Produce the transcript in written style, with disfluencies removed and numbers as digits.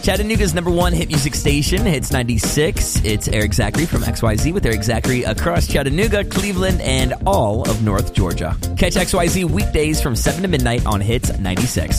Chattanooga's number one hit music station, Hits 96. It's Eric Zachary from XYZ with Eric Zachary across Chattanooga, Cleveland, and all of North Georgia. Catch XYZ weekdays from 7 to midnight on Hits 96.